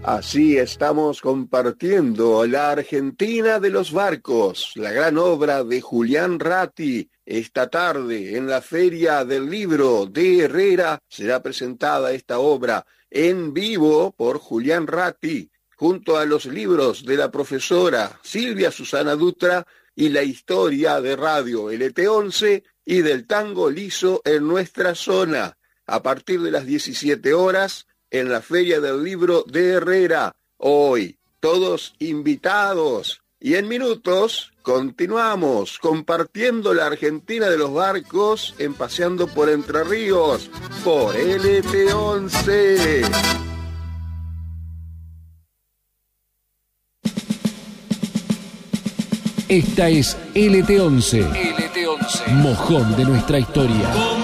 Así estamos compartiendo la Argentina de los barcos, la gran obra de Julián Ratti. Esta tarde, en la Feria del Libro de Herrera, será presentada esta obra en vivo por Julián Ratti, junto a los libros de la profesora Silvia Susana Dutra y la historia de Radio LT11 y del tango liso en nuestra zona. A partir de las 17 horas, en la Feria del Libro de Herrera. Hoy, todos invitados. Y en minutos, continuamos compartiendo la Argentina de los barcos en Paseando por Entre Ríos, por LT11. Esta es LT11. LT11. Mojón de nuestra historia.